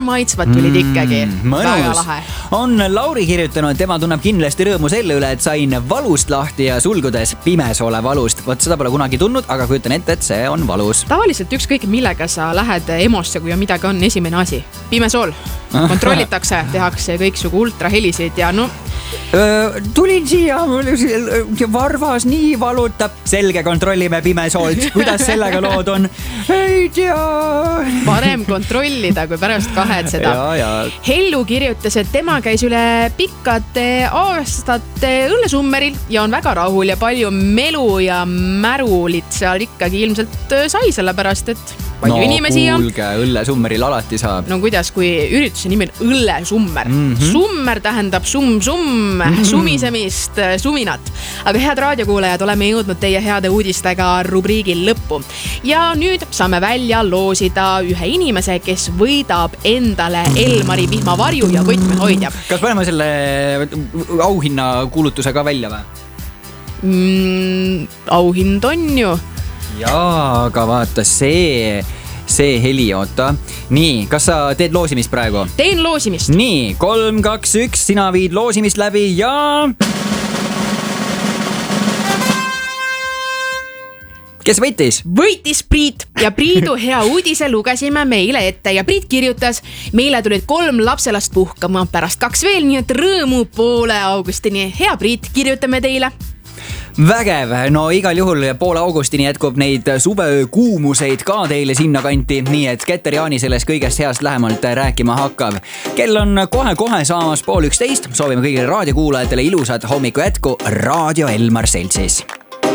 maitsvad tulid ikkagi. Mõnus. On Lauri kirjutanud, tema tunneb kindlasti rõõmu selle üle, et sain valust lahti ja sulgudes pimesoole valust. Vot seda pole kunagi tundnud, aga kujutan ette, et see on valus. Tavaliselt ükskõik millega sa lähed emosse, kui on midagi on esimene asi. Pimesool. Kontrollitakse, tehakse kõiksugu ultrahelisid ja tulin siia, varvas nii valutab. Selge, kontrollime pimesoolt. Kuidas sellega lood on? Ei tea. Parem kontrollida, kui pärast kahetseda. Hellu kirjutas, et tema käis üle pikkade aastate õllesummeril ja on väga rahul ja palju melu ja märulit seal ikkagi ilmselt sai sellepärast, et palju inimesi ja... kuulge, õllesummeril alati saab. No kuidas, kui ürituse nimi on õllesummer. Summer tähendab summ, sumisemist, suminat. Aga head raadiokuulajad, oleme jõudnud teie heade uudistega rubriigil lõppu. Ja nüüd saame välja loosida ühe inimese, kes võidab endale Elmari vihmavarju ja võtmehoidja. Kas paneme selle auhinna kuulutuse ka välja või? Auhind on ju. Jaa, aga vaata see heli, oota. Nii, kas sa teed loosimist praegu? Teen loosimist. Nii, 3, 2, 1, sina viid loosimist läbi ja... Kes võitis? Võitis Priit ja Priidu hea uudise lugesime meile ette ja Priit kirjutas, meile tulid 3 lapselast puhkama, pärast 2 veel, nii et rõõmu poole augustini. Hea Priit, kirjutame teile. Vägev, no igal juhul poole augustini jätkub neid suveöö kuumuseid ka teile sinna kanti, nii et Keter Jaani sellest kõigest heast lähemalt rääkima hakkab. Kell on kohe saamas 10:30, soovime kõigile raadiokuulajatele ilusat hommiku jätku Raadio Elmar Seltsis.